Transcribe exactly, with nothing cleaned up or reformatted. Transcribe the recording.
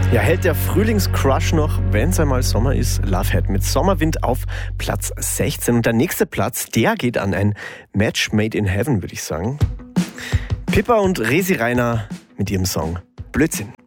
Ja, hält der Frühlingscrush noch, wenn es einmal Sommer ist? Lovehead mit Sommerwind auf Platz sechzehn. Und der nächste Platz, der geht an ein Match made in heaven, würde ich sagen. Pippa und Resi Reiner mit ihrem Song Blödsinn.